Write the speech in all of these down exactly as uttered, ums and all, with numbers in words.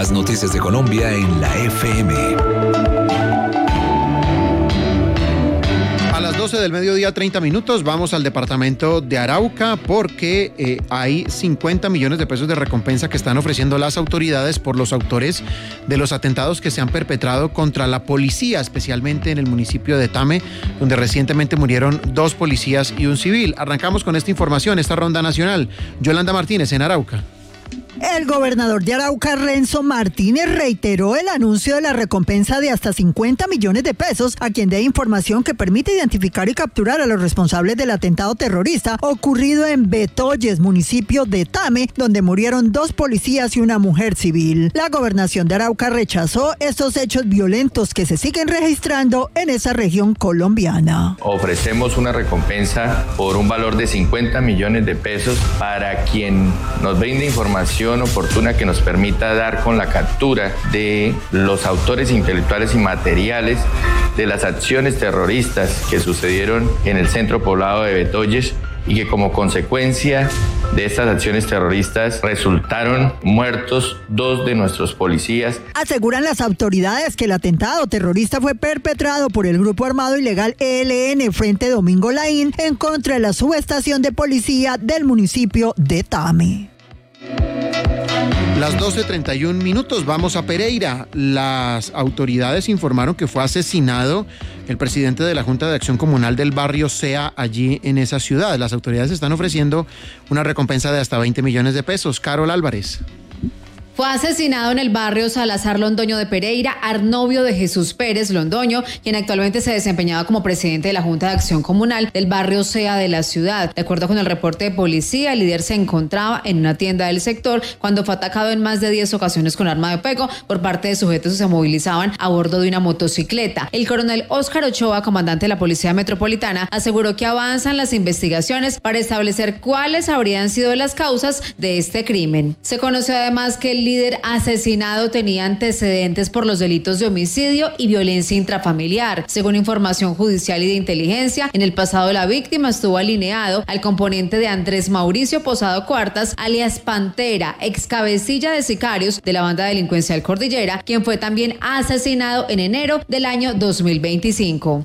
Las noticias de Colombia en la F M. A las doce del mediodía, treinta minutos, vamos al departamento de Arauca porque eh, hay cincuenta millones de pesos de recompensa que están ofreciendo las autoridades por los autores de los atentados que se han perpetrado contra la policía, especialmente en el municipio de Tame, donde recientemente murieron dos policías y un civil. Arrancamos con esta información, esta ronda nacional. Yolanda Martínez en Arauca. El gobernador de Arauca, Renzo Martínez, reiteró el anuncio de la recompensa de hasta cincuenta millones de pesos a quien dé información que permite identificar y capturar a los responsables del atentado terrorista ocurrido en Betoyes, municipio de Tame, donde murieron dos policías y una mujer civil. La gobernación de Arauca rechazó estos hechos violentos que se siguen registrando en esa región colombiana. Ofrecemos una recompensa por un valor de cincuenta millones de pesos para quien nos brinde información oportuna que nos permita dar con la captura de los autores intelectuales y materiales de las acciones terroristas que sucedieron en el centro poblado de Betoyes y que como consecuencia de estas acciones terroristas resultaron muertos dos de nuestros policías. Aseguran las autoridades que el atentado terrorista fue perpetrado por el grupo armado ilegal E L N Frente Domingo Laín en contra de la subestación de policía del municipio de Tame. Las doce treinta y un minutos, vamos a Pereira. Las autoridades informaron que fue asesinado el presidente de la Junta de Acción Comunal del barrio Sea allí en esa ciudad. Las autoridades están ofreciendo una recompensa de hasta veinte millones de pesos. Carol Álvarez. Fue asesinado en el barrio Salazar Londoño de Pereira, Arnovio de Jesús Pérez Londoño, quien actualmente se desempeñaba como presidente de la Junta de Acción Comunal del barrio Sea de la ciudad. De acuerdo con el reporte de policía, el líder se encontraba en una tienda del sector cuando fue atacado en más de diez ocasiones con arma de fuego por parte de sujetos que se movilizaban a bordo de una motocicleta. El coronel Óscar Ochoa, comandante de la Policía Metropolitana, aseguró que avanzan las investigaciones para establecer cuáles habrían sido las causas de este crimen. Se conoció además que el líder asesinado tenía antecedentes por los delitos de homicidio y violencia intrafamiliar. Según información judicial y de inteligencia, en el pasado la víctima estuvo alineado al componente de Andrés Mauricio Posado Cuartas, alias Pantera, ex cabecilla de sicarios de la banda delincuencial Cordillera, quien fue también asesinado en enero del año dos mil veinticinco.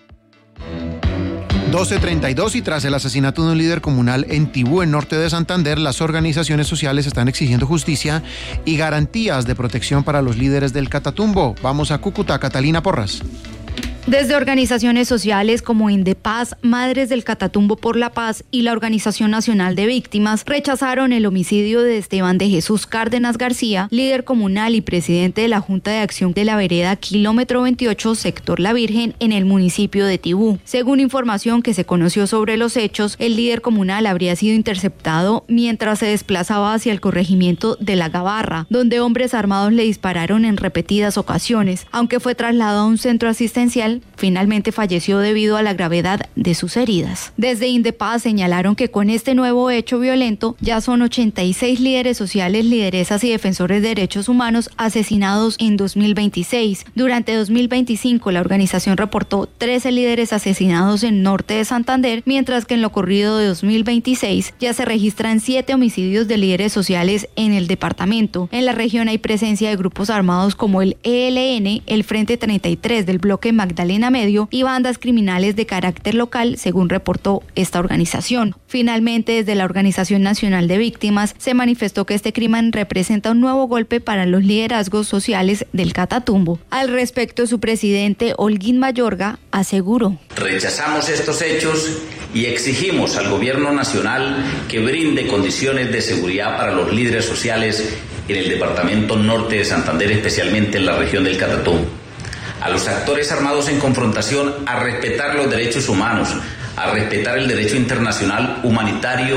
doce treinta y dos y tras el asesinato de un líder comunal en Tibú, en norte de Santander, las organizaciones sociales están exigiendo justicia y garantías de protección para los líderes del Catatumbo. Vamos a Cúcuta, Catalina Porras. Desde organizaciones sociales como Indepaz, Madres del Catatumbo por la Paz y la Organización Nacional de Víctimas rechazaron el homicidio de Esteban de Jesús Cárdenas García, líder comunal y presidente de la Junta de Acción de la Vereda Kilómetro veintiocho, sector La Virgen, en el municipio de Tibú. Según información que se conoció sobre los hechos, el líder comunal habría sido interceptado mientras se desplazaba hacia el corregimiento de La Gabarra, donde hombres armados le dispararon en repetidas ocasiones. Aunque fue trasladado a un centro asistencial, finalmente falleció debido a la gravedad de sus heridas. Desde Indepaz señalaron que con este nuevo hecho violento ya son ochenta y seis líderes sociales, lideresas y defensores de derechos humanos asesinados en dos mil veintiséis. Durante dos mil veinticinco la organización reportó trece líderes asesinados en norte de Santander, mientras que en lo corrido de dos mil veintiséis ya se registran siete homicidios de líderes sociales en el departamento. En la región hay presencia de grupos armados como el E L N, el Frente treinta y tres del bloque Magdalena Medio y bandas criminales de carácter local, según reportó esta organización. Finalmente, desde la Organización Nacional de Víctimas se manifestó que este crimen representa un nuevo golpe para los liderazgos sociales del Catatumbo. Al respecto, su presidente, Holguín Mayorga, aseguró: rechazamos estos hechos y exigimos al gobierno nacional que brinde condiciones de seguridad para los líderes sociales en el departamento norte de Santander, especialmente en la región del Catatumbo. A los actores armados en confrontación a respetar los derechos humanos, a respetar el derecho internacional humanitario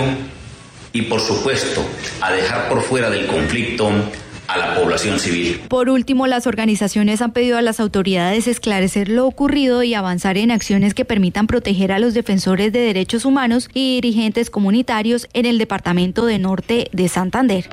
y, por supuesto, a dejar por fuera del conflicto a la población civil. Por último, las organizaciones han pedido a las autoridades esclarecer lo ocurrido y avanzar en acciones que permitan proteger a los defensores de derechos humanos y dirigentes comunitarios en el departamento de Norte de Santander.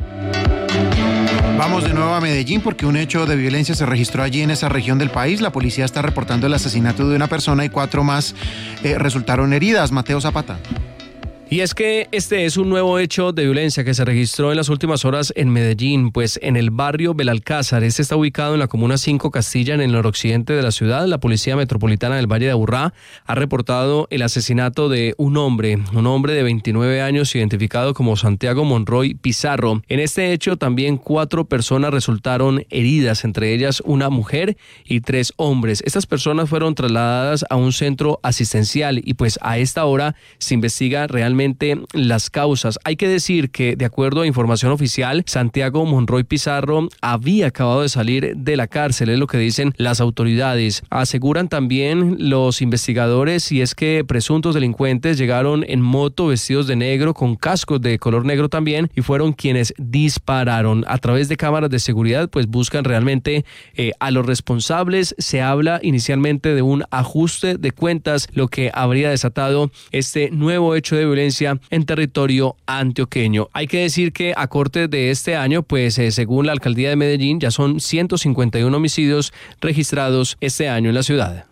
Vamos de nuevo a Medellín porque un hecho de violencia se registró allí en esa región del país. La policía está reportando el asesinato de una persona y cuatro más eh, resultaron heridas. Mateo Zapata. Y es que este es un nuevo hecho de violencia que se registró en las últimas horas en Medellín, pues en el barrio Belalcázar. Este está ubicado en la comuna cinco Castilla, en el noroccidente de la ciudad. La Policía Metropolitana del Valle de Aburrá ha reportado el asesinato de un hombre, un hombre de veintinueve años identificado como Santiago Monroy Pizarro. En este hecho también cuatro personas resultaron heridas, entre ellas una mujer y tres hombres. Estas personas fueron trasladadas a un centro asistencial y pues a esta hora se investiga realmente las causas. Hay que decir que, de acuerdo a información oficial, Santiago Monroy Pizarro había acabado de salir de la cárcel, es lo que dicen las autoridades. Aseguran también los investigadores y es que presuntos delincuentes llegaron en moto vestidos de negro, con cascos de color negro también, y fueron quienes dispararon. A través de cámaras de seguridad, pues buscan realmente eh, a los responsables. Se habla inicialmente de un ajuste de cuentas, lo que habría desatado este nuevo hecho de violencia en territorio antioqueño. Hay que decir que a corte de este año, pues eh, según la alcaldía de Medellín, ya son ciento cincuenta y uno homicidios registrados este año en la ciudad.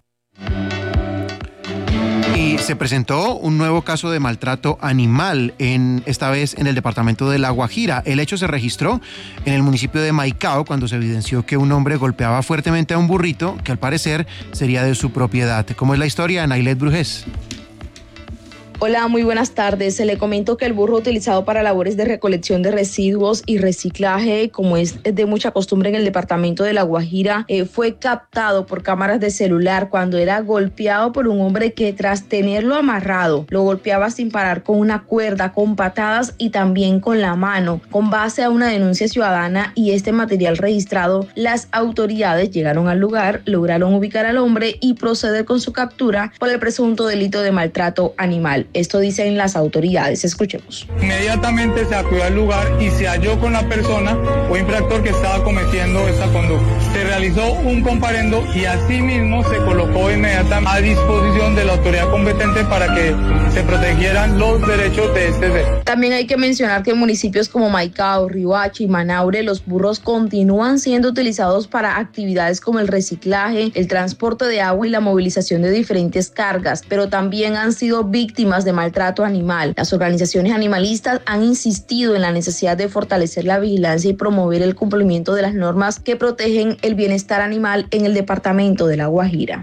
Y se presentó un nuevo caso de maltrato animal, en, esta vez en el departamento de La Guajira. El hecho se registró en el municipio de Maicao, cuando se evidenció que un hombre golpeaba fuertemente a un burrito que al parecer sería de su propiedad. ¿Cómo es la historia? Nailet Brujés. Hola, muy buenas tardes. Se le comentó que el burro utilizado para labores de recolección de residuos y reciclaje, como es de mucha costumbre en el departamento de La Guajira, eh, fue captado por cámaras de celular cuando era golpeado por un hombre que, tras tenerlo amarrado, lo golpeaba sin parar con una cuerda, con patadas y también con la mano. Con base a una denuncia ciudadana y este material registrado, las autoridades llegaron al lugar, lograron ubicar al hombre y proceder con su captura por el presunto delito de maltrato animal. Esto dicen las autoridades. Escuchemos. Inmediatamente se acudió al lugar y se halló con la persona o infractor que estaba cometiendo esta conducta. Se realizó un comparendo y asimismo se colocó inmediatamente a disposición de la autoridad competente para que se protegieran los derechos de este ser. También hay que mencionar que en municipios como Maicao, Riohacha y Manaure, los burros continúan siendo utilizados para actividades como el reciclaje, el transporte de agua y la movilización de diferentes cargas, pero también han sido víctimas de maltrato animal. Las organizaciones animalistas han insistido en la necesidad de fortalecer la vigilancia y promover el cumplimiento de las normas que protegen el bienestar animal en el departamento de La Guajira.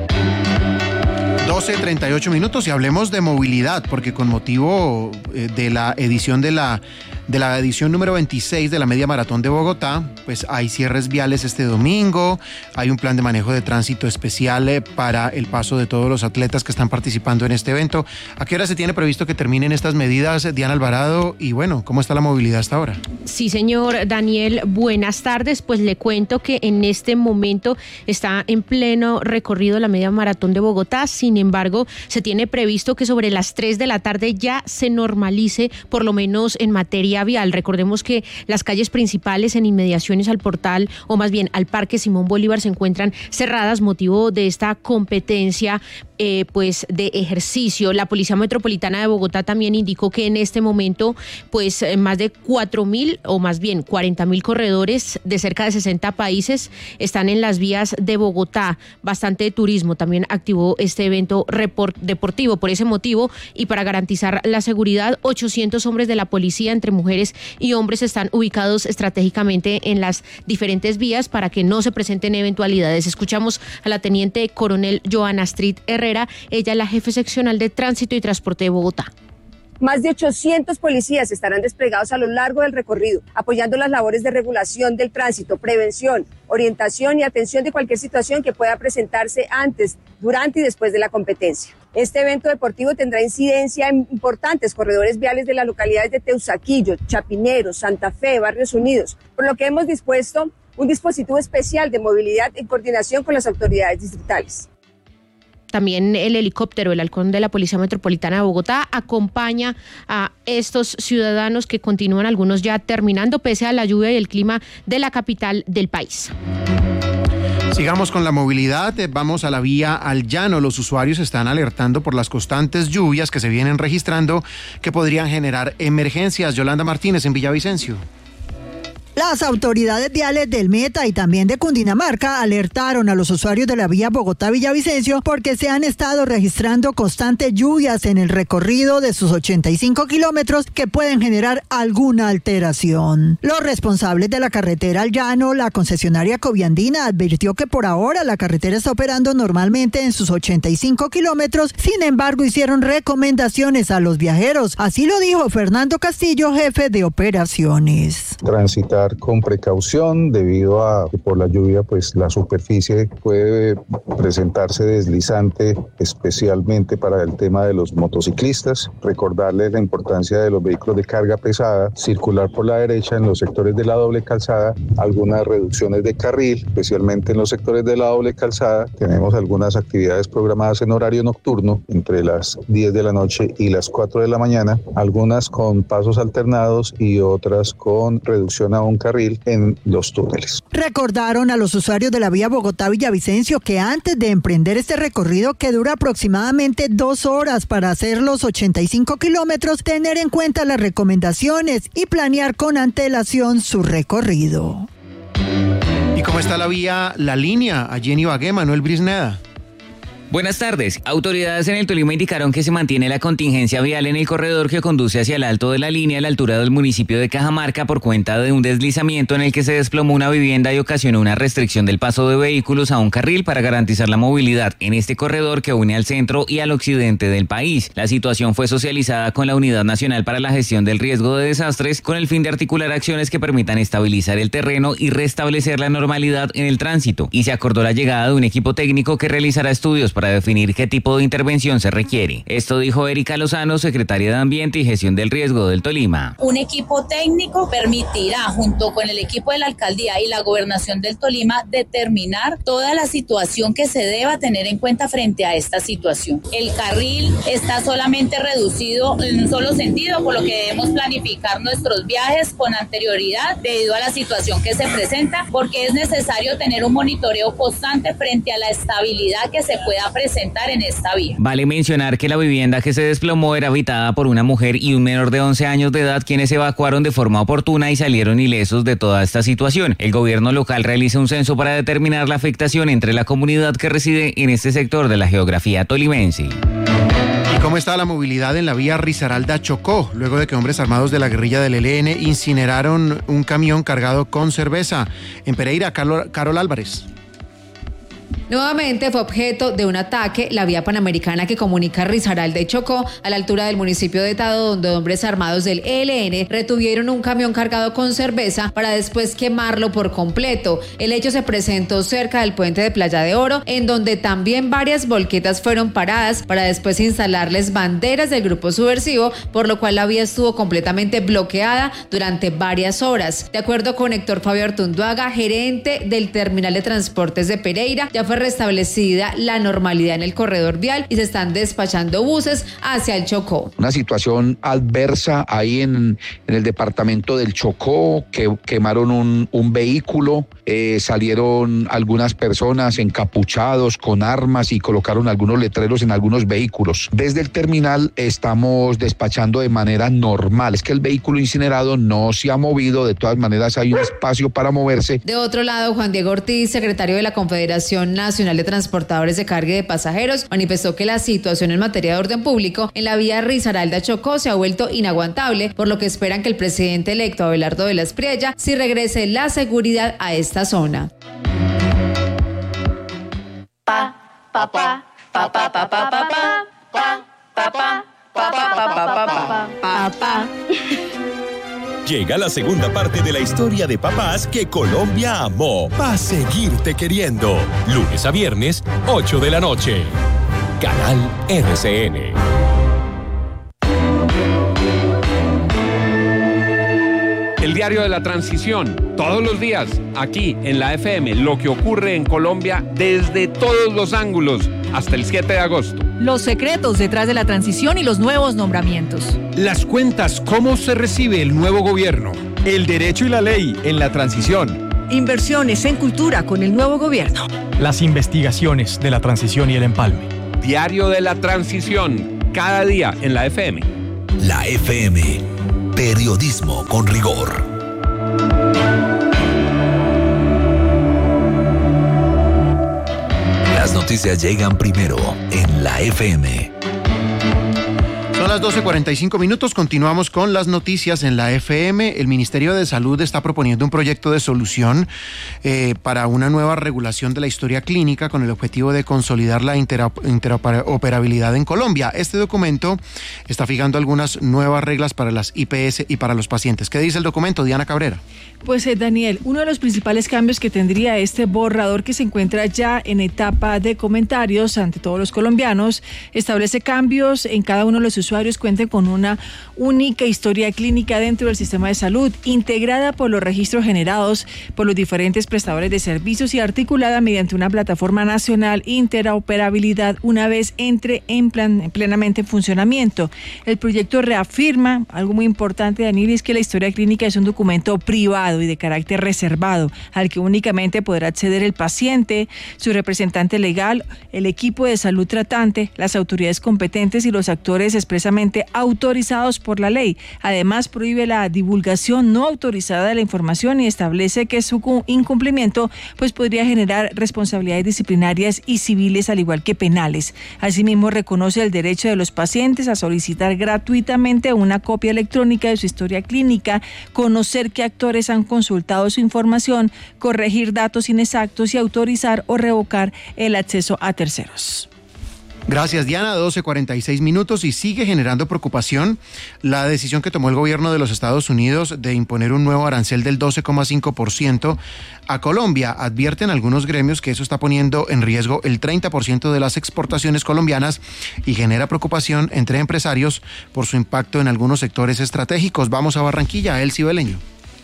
doce treinta y ocho minutos y hablemos de movilidad, porque con motivo eh, de la edición de la de la edición número veintiséis de la Media Maratón de Bogotá, pues hay cierres viales este domingo, hay un plan de manejo de tránsito especial eh, para el paso de todos los atletas que están participando en este evento. ¿A qué hora se tiene previsto que terminen estas medidas, Diana Alvarado? Y bueno, ¿cómo está la movilidad hasta ahora? Sí, señor Daniel, buenas tardes. Pues le cuento que en este momento está en pleno recorrido la Media Maratón de Bogotá. Sin embargo, se tiene previsto que sobre las tres de la tarde ya se normalice, por lo menos en materia vial. Recordemos que las calles principales en inmediaciones al portal, o más bien al Parque Simón Bolívar, se encuentran cerradas motivo de esta competencia eh, pues de ejercicio. La Policía Metropolitana de Bogotá también indicó que en este momento pues más de cuatro mil o más bien cuarenta mil corredores de cerca de sesenta países están en las vías de Bogotá. Bastante turismo también activó este evento report, deportivo. Por ese motivo y para garantizar la seguridad, ochocientos hombres de la policía entre mujeres y hombres están ubicados estratégicamente en las diferentes vías para que no se presenten eventualidades. Escuchamos a la teniente coronel Joana Astrid Herrera, ella es la jefe seccional de Tránsito y Transporte de Bogotá. Más de ochocientos policías estarán desplegados a lo largo del recorrido, apoyando las labores de regulación del tránsito, prevención, orientación y atención de cualquier situación que pueda presentarse antes, durante y después de la competencia. Este evento deportivo tendrá incidencia en importantes corredores viales de las localidades de Teusaquillo, Chapinero, Santa Fe, Barrios Unidos, por lo que hemos dispuesto un dispositivo especial de movilidad en coordinación con las autoridades distritales. También el helicóptero, el halcón de la Policía Metropolitana de Bogotá, acompaña a estos ciudadanos que continúan, algunos ya terminando, pese a la lluvia y el clima de la capital del país. Sigamos con la movilidad, vamos a la vía al llano. Los usuarios están alertando por las constantes lluvias que se vienen registrando que podrían generar emergencias. Yolanda Martínez en Villavicencio. Las autoridades viales del Meta y también de Cundinamarca alertaron a los usuarios de la vía Bogotá-Villavicencio porque se han estado registrando constantes lluvias en el recorrido de sus ochenta y cinco kilómetros que pueden generar alguna alteración. Los responsables de la carretera al llano, la concesionaria Coviandina, advirtió que por ahora la carretera está operando normalmente en sus ochenta y cinco kilómetros, sin embargo hicieron recomendaciones a los viajeros. Así lo dijo Fernando Castillo, jefe de operaciones. Transitar con precaución debido a que por la lluvia pues la superficie puede presentarse deslizante, especialmente para el tema de los motociclistas. Recordarles la importancia de los vehículos de carga pesada, circular por la derecha en los sectores de la doble calzada, algunas reducciones de carril, especialmente en los sectores de la doble calzada. Tenemos algunas actividades programadas en horario nocturno entre las diez de la noche y las cuatro de la mañana, algunas con pasos alternados y otras con reducción a un carril en los túneles. Recordaron a los usuarios de la vía Bogotá-Villavicencio que antes de emprender este recorrido, que dura aproximadamente dos horas para hacer los ochenta y cinco kilómetros, tener en cuenta las recomendaciones y planear con antelación su recorrido. ¿Y cómo está la vía, la línea allí en Ibagué, Manuel Brisneda? Buenas tardes. Autoridades en el Tolima indicaron que se mantiene la contingencia vial en el corredor que conduce hacia el alto de la línea a la altura del municipio de Cajamarca por cuenta de un deslizamiento en el que se desplomó una vivienda y ocasionó una restricción del paso de vehículos a un carril para garantizar la movilidad en este corredor que une al centro y al occidente del país. La situación fue socializada con la Unidad Nacional para la Gestión del Riesgo de Desastres con el fin de articular acciones que permitan estabilizar el terreno y restablecer la normalidad en el tránsito. Y se acordó la llegada de un equipo técnico que realizará estudios para para definir qué tipo de intervención se requiere. Esto dijo Erika Lozano, secretaria de Ambiente y Gestión del Riesgo del Tolima. Un equipo técnico permitirá, junto con el equipo de la alcaldía y la gobernación del Tolima, determinar toda la situación que se deba tener en cuenta frente a esta situación. El carril está solamente reducido en un solo sentido, por lo que debemos planificar nuestros viajes con anterioridad debido a la situación que se presenta, porque es necesario tener un monitoreo constante frente a la estabilidad que se pueda presentar en esta vía. Vale mencionar que la vivienda que se desplomó era habitada por una mujer y un menor de once años de edad, quienes se evacuaron de forma oportuna y salieron ilesos de toda esta situación. El gobierno local realiza un censo para determinar la afectación entre la comunidad que reside en este sector de la geografía tolimense. ¿Y cómo está la movilidad en la vía Risaralda-Chocó, luego de que hombres armados de la guerrilla del E L N incineraron un camión cargado con cerveza? En Pereira, Carol, Carol Álvarez. Nuevamente fue objeto de un ataque la vía panamericana que comunica Risaralda y Chocó a la altura del municipio de Tado, donde hombres armados del E L N retuvieron un camión cargado con cerveza para después quemarlo por completo. El hecho se presentó cerca del puente de Playa de Oro, en donde también varias volquetas fueron paradas para después instalarles banderas del grupo subversivo, por lo cual la vía estuvo completamente bloqueada durante varias horas. De acuerdo con Héctor Fabio Artunduaga, gerente del terminal de transportes de Pereira, ya fue restablecida la normalidad en el corredor vial y se están despachando buses hacia el Chocó. Una situación adversa ahí en, en el departamento del Chocó, que quemaron un, un vehículo, eh, salieron algunas personas encapuchados con armas y colocaron algunos letreros en algunos vehículos. Desde el terminal estamos despachando de manera normal. Es que el vehículo incinerado no se ha movido, de todas maneras hay un espacio para moverse. De otro lado, Juan Diego Ortiz, secretario de la Confederación Nacional de Transportadores de Carga y de Pasajeros, manifestó que la situación en materia de orden público en la vía Risaralda-Chocó se ha vuelto inaguantable, por lo que esperan que el presidente electo Abelardo de la Espriella sí regrese la seguridad a esta zona. Pa, pa, pa, pa, pa, pa, pa, pa, pa, pa, pa, pa, pa, pa, pa, pa. Llega la segunda parte de la historia de papás que Colombia amó. Va a seguirte queriendo. Lunes a viernes, ocho de la noche. Canal R C N. El diario de la transición, todos los días, aquí en la F M, lo que ocurre en Colombia desde todos los ángulos, hasta el siete de agosto. Los secretos detrás de la transición y los nuevos nombramientos. Las cuentas, cómo se recibe el nuevo gobierno. El derecho y la ley en la transición. Inversiones en cultura con el nuevo gobierno. Las investigaciones de la transición y el empalme. Diario de la transición, cada día en la F M. La F M, periodismo con rigor. noticias llegan primero en la F M. Son las doce cuarenta y cinco minutos, continuamos con las noticias en la F M. El Ministerio de Salud está proponiendo un proyecto de solución eh, para una nueva regulación de la historia clínica con el objetivo de consolidar la interoperabilidad en Colombia. Este documento está fijando algunas nuevas reglas para las I P S y para los pacientes. ¿Qué dice el documento, Diana Cabrera? Pues eh, Daniel, uno de los principales cambios que tendría este borrador, que se encuentra ya en etapa de comentarios ante todos los colombianos, establece cambios en cada uno de los usuarios cuenten con una única historia clínica dentro del sistema de salud, integrada por los registros generados por los diferentes prestadores de servicios y articulada mediante una plataforma nacional interoperabilidad una vez entre en plan, plenamente en funcionamiento. El proyecto reafirma algo muy importante, Daniel, es que la historia clínica es un documento privado y de carácter reservado, al que únicamente podrá acceder el paciente, su representante legal, el equipo de salud tratante, las autoridades competentes y los actores expresamente autorizados por la ley. Además, prohíbe la divulgación no autorizada de la información y establece que su incumplimiento pues podría generar responsabilidades disciplinarias y civiles, al igual que penales. Asimismo, reconoce el derecho de los pacientes a solicitar gratuitamente una copia electrónica de su historia clínica, conocer qué actores han consultado su información, corregir datos inexactos y autorizar o revocar el acceso a terceros. Gracias, Diana. doce cuarenta y seis minutos, y sigue generando preocupación la decisión que tomó el gobierno de los Estados Unidos de imponer un nuevo arancel del doce coma cinco por ciento a Colombia. Advierten algunos gremios que eso está poniendo en riesgo el treinta por ciento de las exportaciones colombianas y genera preocupación entre empresarios por su impacto en algunos sectores estratégicos. Vamos a Barranquilla, Elsie Beleño.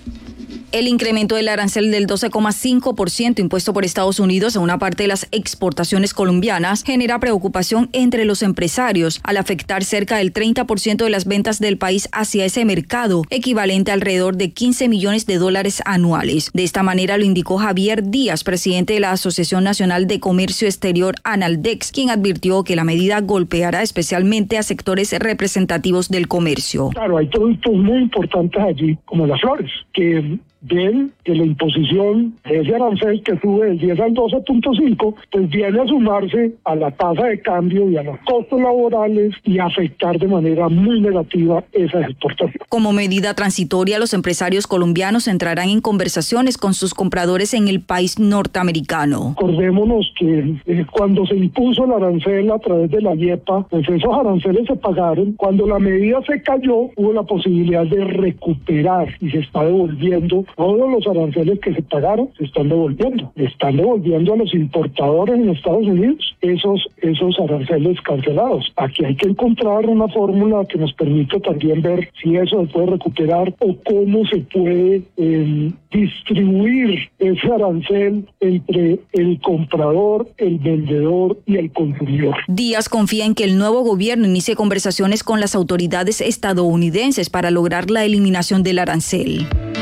El incremento del arancel del doce coma cinco por ciento impuesto por Estados Unidos a una parte de las exportaciones colombianas genera preocupación entre los empresarios, al afectar cerca del treinta por ciento de las ventas del país hacia ese mercado, equivalente a alrededor de quince millones de dólares anuales. De esta manera lo indicó Javier Díaz, presidente de la Asociación Nacional de Comercio Exterior, ANALDEX, quien advirtió que la medida golpeará especialmente a sectores representativos del comercio. Claro, hay productos muy importantes allí, como las flores, que ven que la imposición de ese arancel que sube del diez al doce punto cinco, pues viene a sumarse a la tasa de cambio y a los costos laborales y afectar de manera muy negativa esa exportación. Como medida transitoria, los empresarios colombianos entrarán en conversaciones con sus compradores en el país norteamericano. Acordémonos que eh, cuando se impuso el arancel a través de la IEPA, pues esos aranceles se pagaron. Cuando la medida se cayó, hubo la posibilidad de recuperar y se está devolviendo. Todos los aranceles que se pagaron se están devolviendo. Están devolviendo a los importadores en Estados Unidos esos, esos aranceles cancelados. Aquí hay que encontrar una fórmula que nos permita también ver si eso se puede recuperar o cómo se puede eh, distribuir ese arancel entre el comprador, el vendedor y el consumidor. Díaz confía en que el nuevo gobierno inicie conversaciones con las autoridades estadounidenses para lograr la eliminación del arancel.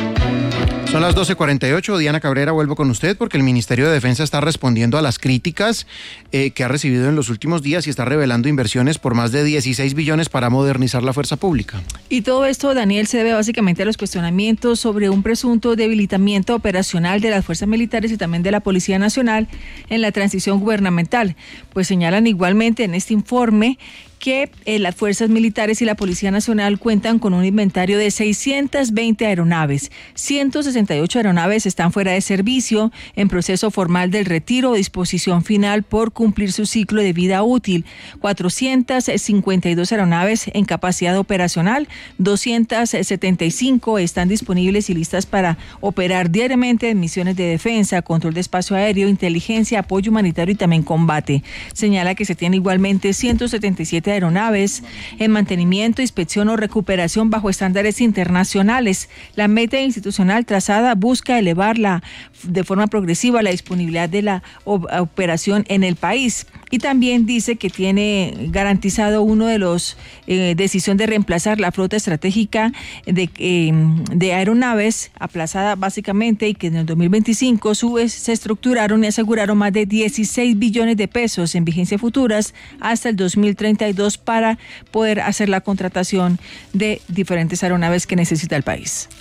Son las doce cuarenta y ocho. Diana Cabrera, vuelvo con usted porque el Ministerio de Defensa está respondiendo a las críticas eh, que ha recibido en los últimos días y está revelando inversiones por más de dieciséis billones para modernizar la fuerza pública. Y todo esto, Daniel, se debe básicamente a los cuestionamientos sobre un presunto debilitamiento operacional de las fuerzas militares y también de la Policía Nacional en la transición gubernamental. Pues señalan igualmente en este informe que eh, las fuerzas militares y la Policía Nacional cuentan con un inventario de seiscientas veinte aeronaves. ciento sesenta y ocho aeronaves están fuera de servicio, en proceso formal del retiro o disposición final por cumplir su ciclo de vida útil. cuatrocientas cincuenta y dos aeronaves en capacidad operacional, doscientas setenta y cinco están disponibles y listas para operar diariamente en misiones de defensa, control de espacio aéreo, inteligencia, apoyo humanitario y también combate. Señala que se tiene igualmente ciento setenta y siete aeronaves en mantenimiento, inspección o recuperación bajo estándares internacionales. La meta institucional trazada busca elevar la, de forma progresiva la disponibilidad de la operación en el país. Y también dice que tiene garantizado uno de los eh, decisión de reemplazar la flota estratégica de, eh, de aeronaves aplazada básicamente, y que en el dos mil veinticinco sube, se estructuraron y aseguraron más de dieciséis billones de pesos en vigencias futuras hasta el dos mil treinta y dos para poder hacer la contratación de diferentes aeronaves que necesita el país.